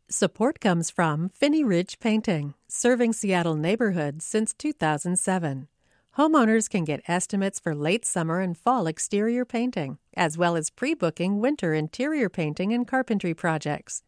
Support comes from Finney Ridge Painting, serving Seattle neighborhoods since 2007. Homeowners can get estimates for late summer and fall exterior painting, as well as pre-booking winter interior painting and carpentry projects.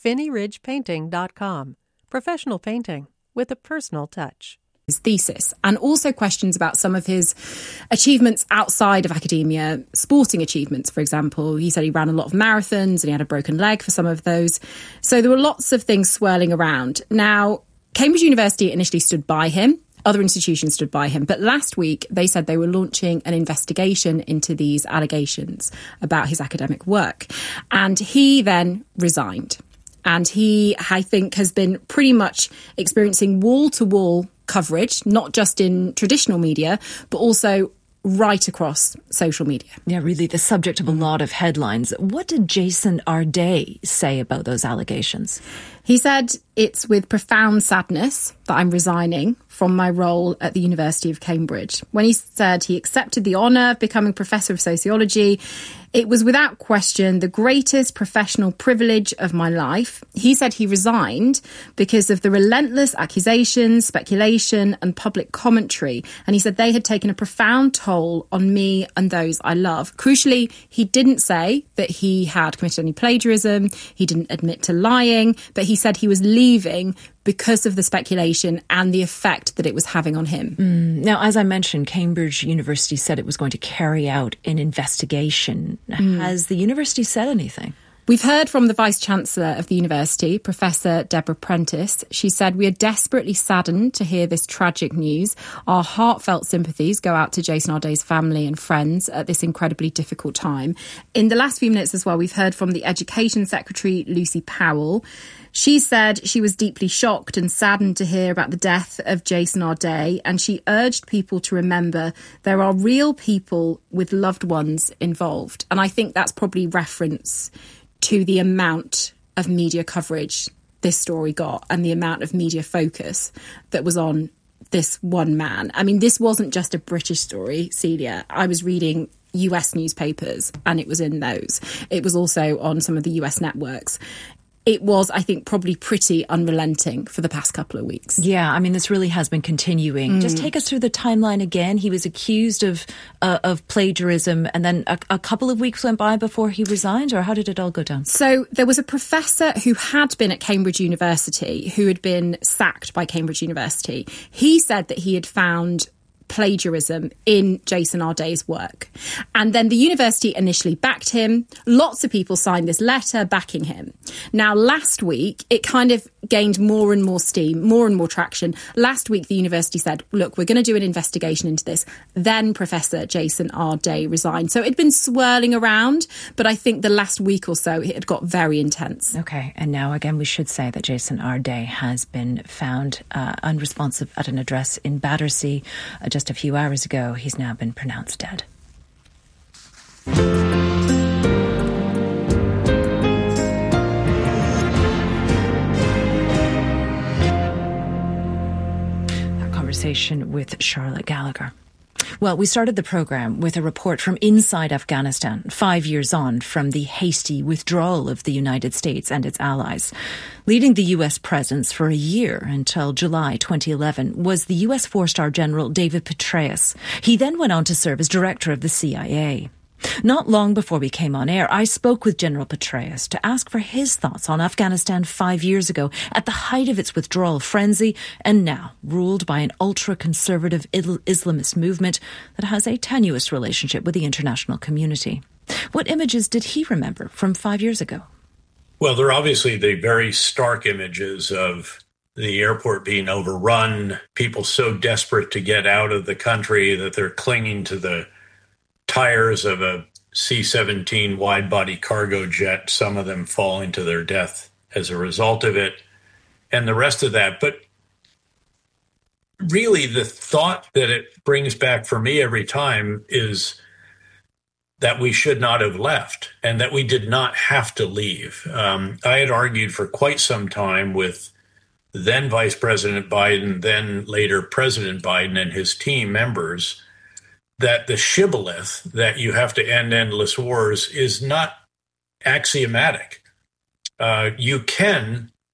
FinneyRidgePainting.com. Professional painting with a personal touch. His thesis, and also questions about some of his achievements outside of academia, sporting achievements, for example. He said he ran a lot of marathons and he had a broken leg for some of those. So there were lots of things swirling around. Now, Cambridge University initially stood by him. Other institutions stood by him. But last week, they said they were launching an investigation into these allegations about his academic work. And he then resigned. And he, I think, has been pretty much experiencing wall-to-wall coverage, not just in traditional media, but also right across social media. Yeah, really the subject of a lot of headlines. What did Jason Arday say about those allegations? He said, "It's with profound sadness that I'm resigning from my role at the University of Cambridge." When he said he accepted the honour of becoming Professor of Sociology, it was without question the greatest professional privilege of my life. He said he resigned because of the relentless accusations, speculation and public commentary. And he said they had taken a profound toll on me and those I love. Crucially, he didn't say that he had committed any plagiarism. He didn't admit to lying, but he said he was leaving because of the speculation and the effect that it was having on him. Now, as I mentioned, Cambridge University said it was going to carry out an investigation. Has the university said anything? We've heard from the Vice-Chancellor of the university, Professor Deborah Prentice. She said, "We are desperately saddened to hear this tragic news. Our heartfelt sympathies go out to Jason Arday's family and friends at this incredibly difficult time." In the last few minutes as well, we've heard from the Education Secretary, Lucy Powell. She said she was deeply shocked and saddened to hear about the death of Jason Arday, and she urged people to remember there are real people with loved ones involved. And I think that's probably reference to the amount of media coverage this story got and the amount of media focus that was on this one man. I mean, this wasn't just a British story, Celia. I was reading US newspapers and it was in those. It was also on some of the US networks. It was, I think, probably pretty unrelenting for the past couple of weeks. Yeah, I mean, this really has been continuing. Just take us through the timeline again. He was accused of plagiarism, and then a couple of weeks went by before he resigned, or how did it all go down? So there was a professor who had been at Cambridge University who had been sacked by Cambridge University. He said that he had found plagiarism in Jason Arday's work. And then the university initially backed him. Lots of people signed this letter backing him. Now, last week, it kind of gained more and more steam, more and more traction. Last week, the university said, look, we're going to do an investigation into this. Then Professor Jason Arday resigned. So it'd been swirling around, but I think the last week or so, it had got very intense. Okay. And now, again, we should say that Jason Arday has been found unresponsive at an address in Battersea just a few hours ago. He's now been pronounced dead. That conversation with Charlotte Gallagher. Well, we started the programme with a report from inside Afghanistan, 5 years on from the hasty withdrawal of the United States and its allies. Leading the US presence for a year until July 2011 was the US four-star general David Petraeus. He then went on to serve as director of the CIA. Not long before we came on air, I spoke with General Petraeus to ask for his thoughts on Afghanistan 5 years ago, at the height of its withdrawal frenzy, and now ruled by an ultra-conservative Islamist movement that has a tenuous relationship with the international community. What images did he remember from 5 years ago? Well, there are obviously the very stark images of the airport being overrun, people so desperate to get out of the country that they're clinging to the tires of a C-17 wide-body cargo jet, some of them falling to their death as a result of it, and the rest of that. But really, the thought that it brings back for me every time is that we should not have left and that we did not have to leave. I had argued for quite some time with then Vice President Biden, then later President Biden and his team members, that the shibboleth that you have to end endless wars is not axiomatic. You can